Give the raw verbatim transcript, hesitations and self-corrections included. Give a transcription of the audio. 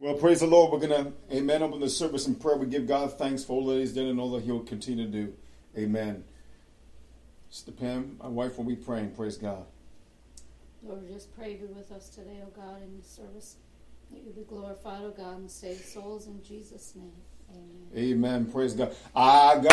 Well, praise the Lord. We're going to, amen, open the service in prayer. We give God thanks for all that he's done and all that he'll continue to do. Amen. Sister Pam, my wife, will be praying. Praise God. Lord, we just pray be with us today, O God, in the service. That you be glorified, O God, and save souls in Jesus' name. Amen. Amen. Praise God. I got